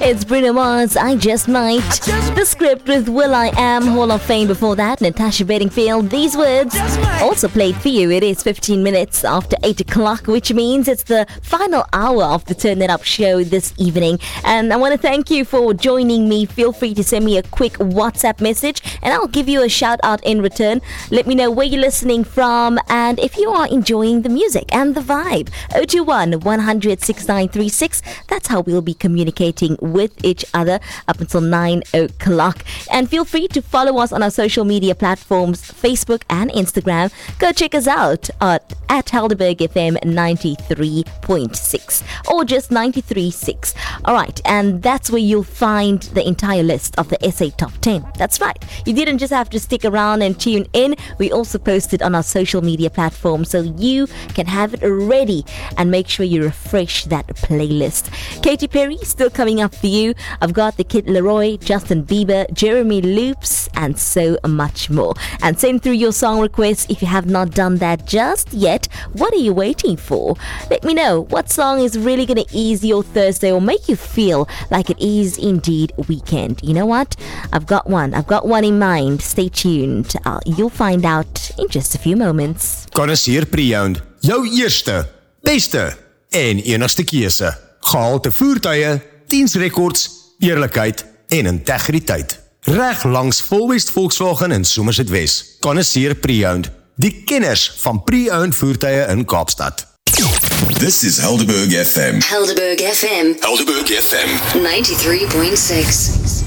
It's Bruno Mars, I Just Might. The Script with Will I Am, Hall of Fame before that, Natasha Bedingfield. These words also played for you. It is 15 minutes after 8 o'clock, which means it's the final hour of the Turn It Up show this evening. And I want to thank you for joining me. Feel free to send me a quick WhatsApp message and I'll give you a shout out in return. Let me know where you're listening from and if you are enjoying the music and the vibe. 021 100 6936. That's how we'll be communicating with each other up until 9 o'clock. And feel free to follow us on our social media platforms, Facebook and Instagram. Go check us out at Helderberg FM 93.6 or just 93.6. Alright, and that's where you'll find the entire list of the SA Top 10. That's right. You didn't just have to stick around and tune in. We also posted on our social media platforms so you can have it ready and make sure you refresh that playlist. Katy Perry still coming up for you. I've got the Kid Leroy, Justin Bieber, Jeremy Loops, and so much more. And send through your song requests if you have not done that just yet. What are you waiting for? Let me know what song is really going to ease your Thursday or make you feel like it is indeed weekend. You know what? I've got one in mind. Stay tuned. You'll find out in just a few moments. Connoisseur Pre-Owned, jou eerste, beste en enigste keuse. Gehalte voertuie, diensrekords, eerlikheid en integriteit. Reg langs Volwest Volkswagen in Somerset West. Connoisseur Pre-Owned, die kenners van pre-owned voertuie in Kaapstad. This is Helderberg FM. Helderberg FM. Helderberg FM. 93.6.